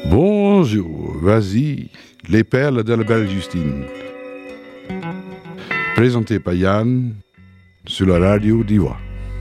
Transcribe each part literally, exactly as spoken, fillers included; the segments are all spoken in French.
Bonjour, vas-y, les perles de la belle Justine. Présenté par Yann sur la radio d'Ivoire.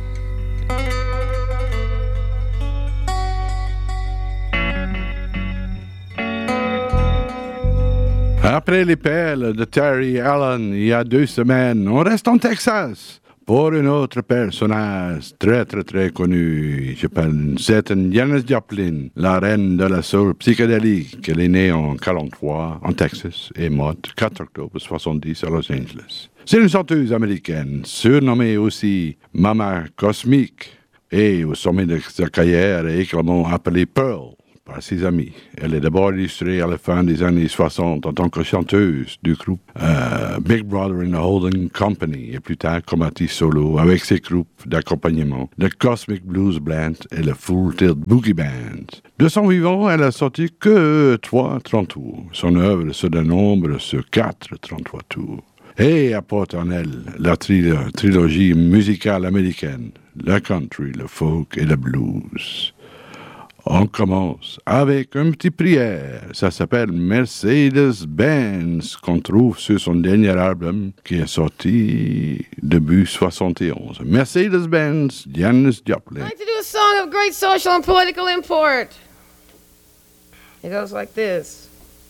Après les perles de Terry Allen il y a deux semaines, on reste en Texas pour un autre personnage très très très connu. Je parle d'une certaine Janis Joplin, la reine de la soul psychédélique. Elle est née en quarante-trois en Texas et morte quatre octobre soixante-dix à Los Angeles. C'est une chanteuse américaine, surnommée aussi Mama Cosmique, et au sommet de sa carrière est également appelée Pearl par ses amis. Elle est d'abord illustrée à la fin des années soixante en tant que chanteuse du groupe euh, Big Brother and the Holding Company et plus tard comme artiste solo avec ses groupes d'accompagnement, le Cosmic Blues Band et le Full Tilt Boogie Band. De son vivant, elle a sorti que trois trente tours. Son œuvre se dénombre sur quatre trente-trois tours. Et apporte en elle la tri- trilogie musicale américaine, le country, le folk et le blues. On commence avec une petite prière. Ça s'appelle Mercedes-Benz, qu'on trouve sur son dernier album qui est sorti début soixante et onze. Mercedes-Benz, Janis Joplin. I'd like to do a song of great social and political import. It goes like this.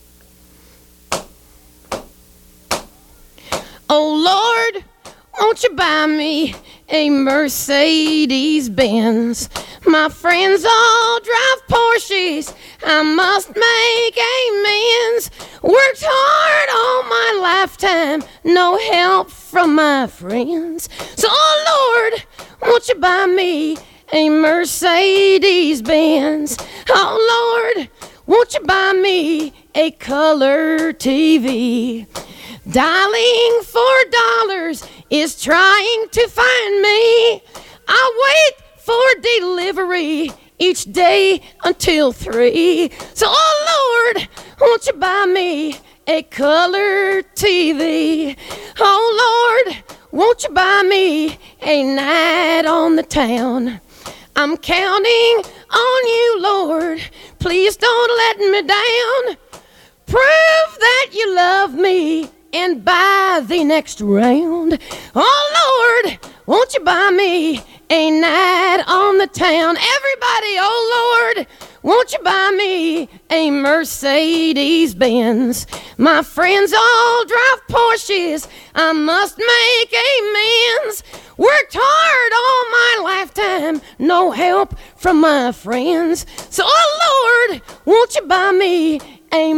Oh Lord, won't you buy me a Mercedes-Benz? My friends all drive Porsches, I must make amends. Worked hard all my lifetime, no help from my friends. So, oh Lord, won't you buy me a Mercedes-Benz? Oh Lord, won't you buy me a color T V? Dialing for dollars is trying to find me. I wait for delivery each day until three. So, oh Lord, won't you buy me a color T V? Oh Lord, won't you buy me a night on the town? I'm counting on you, Lord. Please don't let me down. Prove that you love me and buy the next round. Oh Lord, won't you buy me a night on the town? Everybody, oh Lord, won't you buy me a Mercedes-Benz? My friends all drive Porsches, I must make amends. Worked hard all my lifetime, no help from my friends. So, oh Lord, won't you buy me a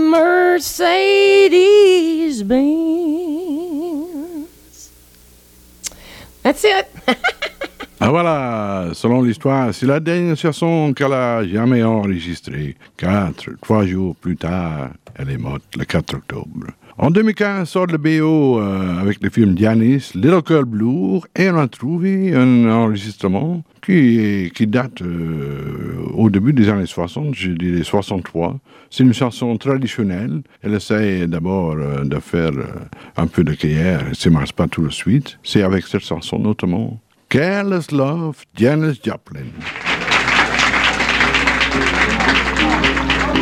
Mercedes-Benz? That's it. Ah voilà, selon l'histoire, c'est la dernière chanson qu'elle a jamais enregistrée. Quatre, trois jours plus tard, elle est morte le quatre octobre. En deux mille quinze, sort le B O euh, avec le film Janis, Little Girl Blue, et on a trouvé un enregistrement qui, qui date euh, au début des années soixante, je dirais soixante-trois. C'est une chanson traditionnelle. Elle essaie d'abord euh, de faire euh, un peu de carrière, ça ne marche pas tout de suite. C'est avec cette chanson notamment. Careless Love, Janis Joplin.